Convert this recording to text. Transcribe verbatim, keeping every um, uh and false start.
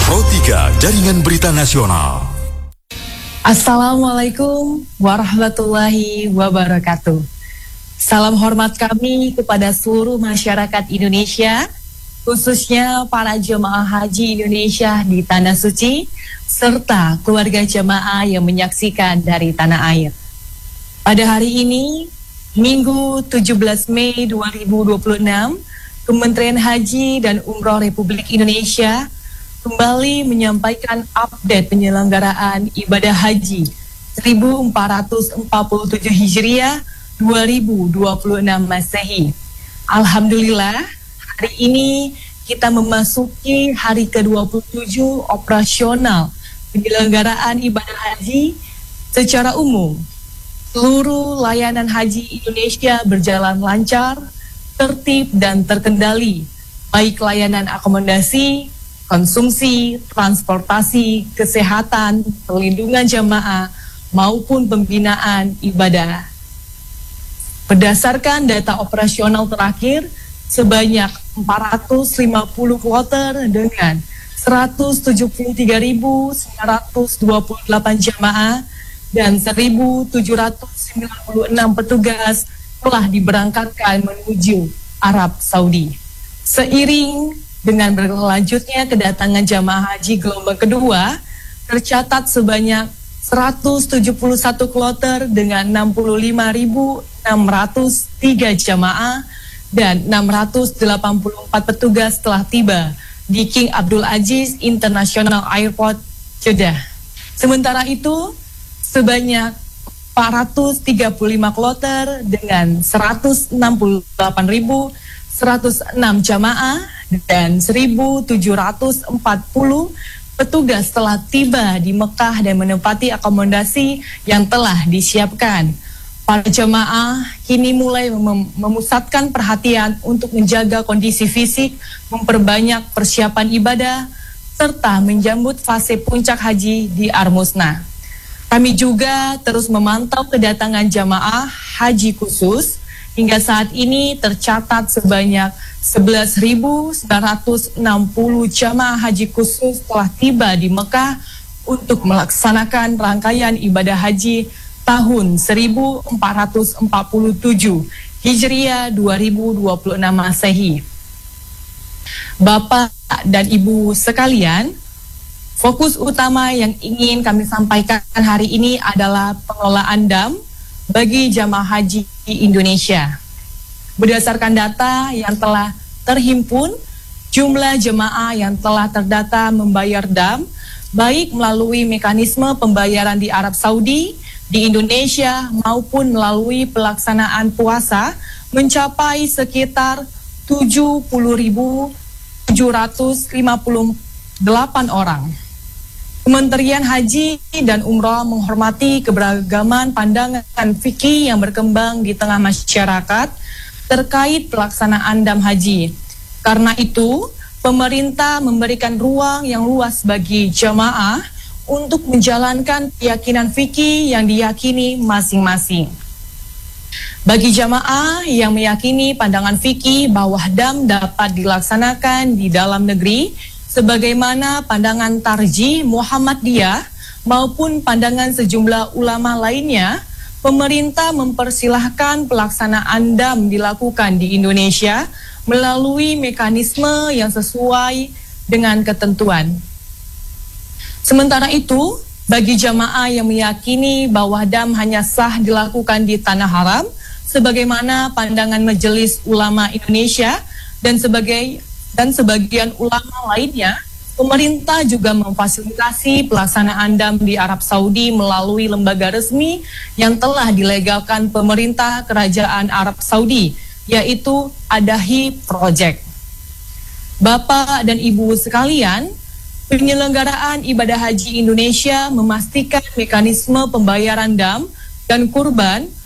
Pro tiga Jaringan Berita Nasional. Assalamualaikum warahmatullahi wabarakatuh. Salam hormat kami kepada seluruh masyarakat Indonesia, khususnya para jemaah haji Indonesia di Tanah Suci, serta keluarga jemaah yang menyaksikan dari tanah air. Pada hari ini, Minggu tujuh belas Mei dua ribu dua puluh enam, Kementerian Haji dan Umroh Republik Indonesia kembali menyampaikan update penyelenggaraan ibadah haji seribu empat ratus empat puluh tujuh Hijriah dua ribu dua puluh enam Masehi. Alhamdulillah, hari ini kita memasuki hari ke dua puluh tujuh operasional penyelenggaraan ibadah haji secara umum. Seluruh layanan haji Indonesia berjalan lancar, tertib dan terkendali, baik layanan akomodasi, konsumsi, transportasi, kesehatan, perlindungan jamaah, maupun pembinaan ibadah. Berdasarkan data operasional terakhir, sebanyak empat ratus lima puluh kloter dengan seratus tujuh puluh tiga ribu sembilan ratus dua puluh delapan jamaah dan seribu tujuh ratus sembilan puluh enam petugas telah diberangkatkan menuju Arab Saudi. Seiring dengan berlanjutnya kedatangan jamaah haji gelombang kedua, tercatat sebanyak seratus tujuh puluh satu kloter dengan enam puluh lima ribu enam ratus tiga jamaah dan enam ratus delapan puluh empat petugas telah tiba di King Abdul Aziz International Airport, Jeddah. Sementara itu, sebanyak empat ratus tiga puluh lima kloter dengan seratus enam puluh delapan ribu seratus enam jamaah dan seribu tujuh ratus empat puluh petugas telah tiba di Mekah dan menempati akomodasi yang telah disiapkan. Para jemaah kini mulai mem memusatkan perhatian untuk menjaga kondisi fisik, memperbanyak persiapan ibadah, serta menjambut fase puncak haji di Armusna. Kami juga terus memantau kedatangan jamaah haji khusus. Hingga saat ini tercatat sebanyak sebelas ribu sembilan ratus enam puluh jamaah haji khusus telah tiba di Mekah untuk melaksanakan rangkaian ibadah haji tahun seribu empat ratus empat puluh tujuh Hijriah dua ribu dua puluh enam Masehi. Bapak dan Ibu sekalian, fokus utama yang ingin kami sampaikan hari ini adalah pengelolaan dam bagi jamaah haji Indonesia. Berdasarkan data yang telah terhimpun, jumlah jemaah yang telah terdata membayar dam, baik melalui mekanisme pembayaran di Arab Saudi, di Indonesia maupun melalui pelaksanaan puasa, mencapai sekitar tujuh puluh ribu tujuh ratus lima puluh delapan orang. Kementerian Haji dan Umroh menghormati keberagaman pandangan fikih yang berkembang di tengah masyarakat terkait pelaksanaan dam haji. Karena itu, pemerintah memberikan ruang yang luas bagi jamaah untuk menjalankan keyakinan fikih yang diyakini masing-masing. Bagi jamaah yang meyakini pandangan fikih bahwa dam dapat dilaksanakan di dalam negeri, sebagaimana pandangan Tarjih Muhammadiyah maupun pandangan sejumlah ulama lainnya, pemerintah mempersilahkan pelaksanaan dam dilakukan di Indonesia melalui mekanisme yang sesuai dengan ketentuan. Sementara itu, bagi jamaah yang meyakini bahwa dam hanya sah dilakukan di Tanah Haram, sebagaimana pandangan Majelis Ulama Indonesia dan sebagai dan sebagian ulama lainnya, pemerintah juga memfasilitasi pelaksanaan dam di Arab Saudi melalui lembaga resmi yang telah dilegalkan pemerintah Kerajaan Arab Saudi, yaitu Adahi Project. Bapak dan Ibu sekalian, penyelenggaraan ibadah haji Indonesia memastikan mekanisme pembayaran dam dan kurban